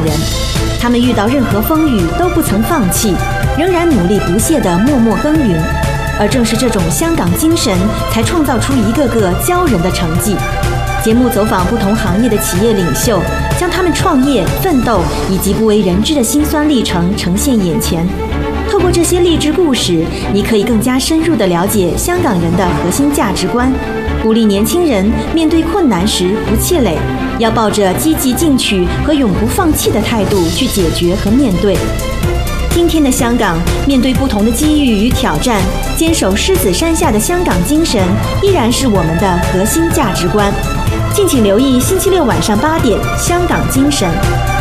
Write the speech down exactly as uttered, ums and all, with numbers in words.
人。他们遇到任何风雨都不曾放弃，仍然努力不懈地默默耕耘。而正是这种香港精神，才创造出一个个骄人的成绩。节目走访不同行业的企业领袖，将他们创业、奋斗以及不为人知的辛酸历程呈现眼前。透过这些励志故事，你可以更加深入地了解香港人的核心价值观，鼓励年轻人面对困难时不气馁，要抱着积极进取和永不放弃的态度去解决和面对。今天的香港，面对不同的机遇与挑战，坚守狮子山下的香港精神，依然是我们的核心价值观。敬请留意星期六晚上八点《香港精神》。